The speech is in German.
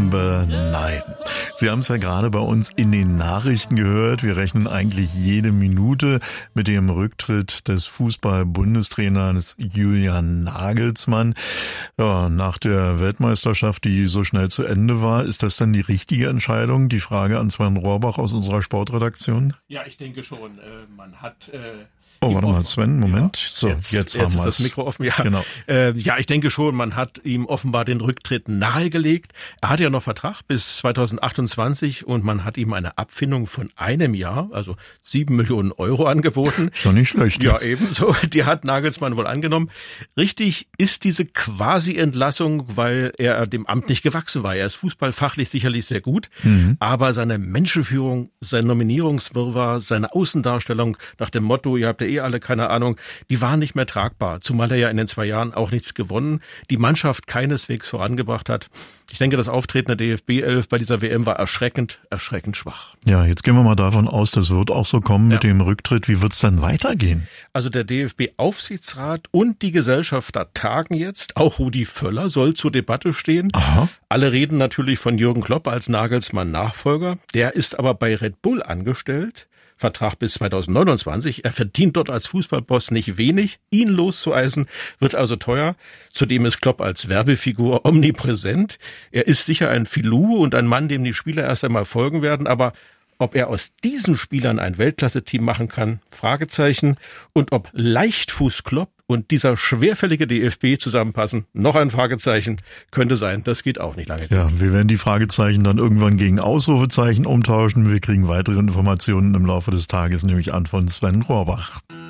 Number 9. Sie haben es ja gerade bei uns in den Nachrichten gehört. Wir rechnen eigentlich jede Minute mit dem Rücktritt des Fußball-Bundestrainers Julian Nagelsmann. Ja, nach der Weltmeisterschaft, die so schnell zu Ende war, ist das dann die richtige Entscheidung? Die Frage an Sven Rohrbach aus unserer Sportredaktion. Ja, ich denke schon. Man hat... Oh, warte mal, Sven, Moment. Ja, so, jetzt haben wir das Mikro offen. Ja, genau. Ja, ich denke schon, man hat ihm offenbar den Rücktritt nahegelegt. Er hat ja noch Vertrag bis 2028 und man hat ihm eine Abfindung von einem Jahr, also 7 Millionen Euro angeboten. Ist doch nicht schlecht. Ja, ebenso. Die hat Nagelsmann wohl angenommen. Richtig ist diese Quasi-Entlassung, weil er dem Amt nicht gewachsen war. Er ist fußballfachlich sicherlich sehr gut, aber seine Menschenführung, sein Nominierungswirrwarr, seine Außendarstellung nach dem Motto, ihr habt ja alle keine Ahnung, die waren nicht mehr tragbar, zumal er ja in den 2 Jahren auch nichts gewonnen, die Mannschaft keineswegs vorangebracht hat. Ich denke, das Auftreten der DFB-11 bei dieser WM war erschreckend schwach. Ja, jetzt gehen wir mal davon aus, das wird auch so kommen mit dem Rücktritt. Wie wird's dann weitergehen? Also der DFB-Aufsichtsrat und die Gesellschafter tagen jetzt. Auch Rudi Völler soll zur Debatte stehen. Aha. Alle reden natürlich von Jürgen Klopp als Nagelsmann-Nachfolger. Der ist aber bei Red Bull angestellt. Vertrag bis 2029. Er verdient dort als Fußballboss nicht wenig. Ihn loszueisen wird also teuer. Zudem ist Klopp als Werbefigur omnipräsent. Er ist sicher ein Filou und ein Mann, dem die Spieler erst einmal folgen werden. Aber ob er aus diesen Spielern ein Weltklasse-Team machen kann, Fragezeichen. Und ob Leichtfuß Klopp und dieser schwerfällige DFB zusammenpassen, noch ein Fragezeichen, könnte sein. Das geht auch nicht lange. Ja, wir werden die Fragezeichen dann irgendwann gegen Ausrufezeichen umtauschen. Wir kriegen weitere Informationen im Laufe des Tages, nämlich an von Sven Rohrbach.